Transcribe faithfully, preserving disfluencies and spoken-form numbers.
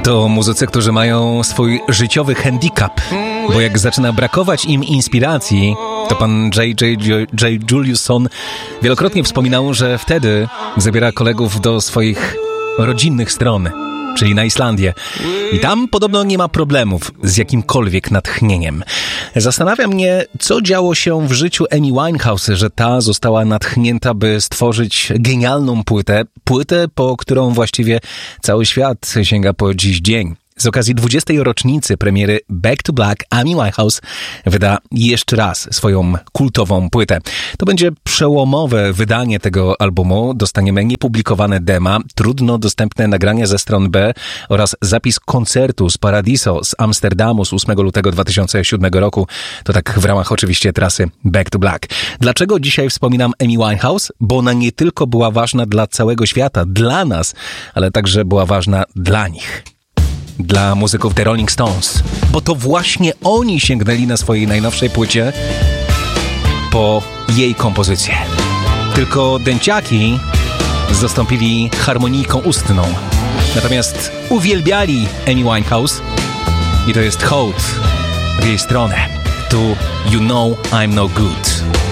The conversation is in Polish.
To muzycy, którzy mają swój życiowy handicap, bo jak zaczyna brakować im inspiracji, to pan J J J Juliusson wielokrotnie wspominał, że wtedy zabiera kolegów do swoich rodzinnych stron, czyli na Islandię. I tam podobno nie ma problemów z jakimkolwiek natchnieniem. Zastanawia mnie, co działo się w życiu Amy Winehouse, że ta została natchnięta, by stworzyć genialną płytę, płytę, po którą właściwie cały świat sięga po dziś dzień. Z okazji dwudziestej rocznicy premiery Back to Black Amy Winehouse wyda jeszcze raz swoją kultową płytę. To będzie przełomowe wydanie tego albumu. Dostaniemy niepublikowane dema, trudno dostępne nagrania ze stron B oraz zapis koncertu z Paradiso z Amsterdamu z ósmego lutego dwa tysiące siódmego roku. To tak w ramach oczywiście trasy Back to Black. Dlaczego dzisiaj wspominam Amy Winehouse? Bo ona nie tylko była ważna dla całego świata, dla nas, ale także była ważna dla nich. Dla muzyków The Rolling Stones, bo to właśnie oni sięgnęli na swojej najnowszej płycie po jej kompozycję. Tylko dęciaki zastąpili harmonijką ustną. Natomiast uwielbiali Amy Winehouse i to jest hołd w jej stronę. Tu You Know I'm No Good.